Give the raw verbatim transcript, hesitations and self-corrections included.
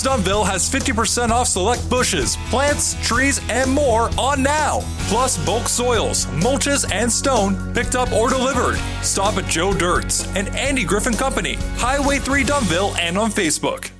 Dunville has fifty percent off select bushes, plants, trees, and more on now. Plus bulk soils, mulches, and stone picked up or delivered. Stop at Joe Dirt's and Andy Griffin Company, Highway three Dunville, and on Facebook.